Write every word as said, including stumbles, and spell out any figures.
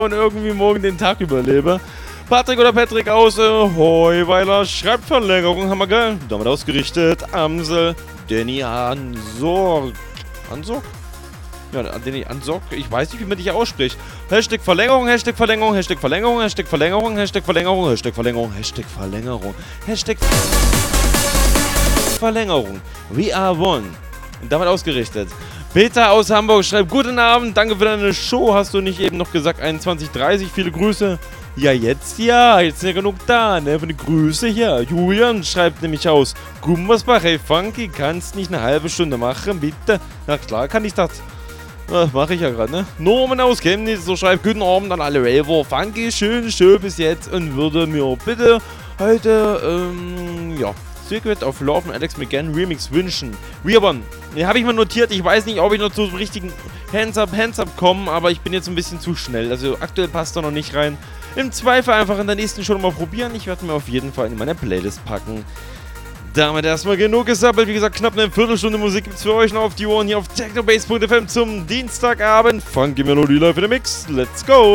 und irgendwie morgen den Tag überlebe. Patrick oder Patrick aus äh, Heuweiler schreibt Verlängerung, haben wir geil. Damit ausgerichtet. Amsel, Danny Ansorg. Ansorg? Ja, Danny Ansorg. Ich weiß nicht, wie man dich ausspricht. Hashtag Verlängerung, Hashtag Verlängerung, Hashtag Verlängerung, Hashtag Verlängerung, Hashtag Verlängerung, Hashtag Verlängerung, Hashtag Verlängerung, Hashtag Verlängerung. We are one. Und damit ausgerichtet. Peter aus Hamburg schreibt, guten Abend, danke für deine Show. Hast du nicht eben noch gesagt einundzwanzig Uhr dreißig? Viele Grüße. Ja, jetzt ja, jetzt ist ja genug da, ne? Für die Grüße hier. Julian schreibt nämlich aus Gummersbach, hey Funky, kannst nicht eine halbe Stunde machen, bitte? Na klar, kann ich das. Ja, mache ich ja gerade, ne? Norman aus Chemnitz, so schreibt, guten Abend an alle Raver. Funky, schön, schön bis jetzt und würde mir bitte heute, ähm, ja, Secret of Love und Alex McGann Remix wünschen. Weirborn, den habe ich mal notiert. Ich weiß nicht, ob ich noch zu richtigen Hands Up, Hands Up komme, aber ich bin jetzt ein bisschen zu schnell. Also aktuell passt er noch nicht rein. Im Zweifel einfach in der nächsten Show mal probieren. Ich werde mir auf jeden Fall in meine Playlist packen. Damit erstmal genug gesappelt. Wie gesagt, knapp eine Viertelstunde Musik gibt es für euch noch auf die Ohren hier auf technobase punkt f m zum Dienstagabend. Funky Melodie live in der Mix. Let's go!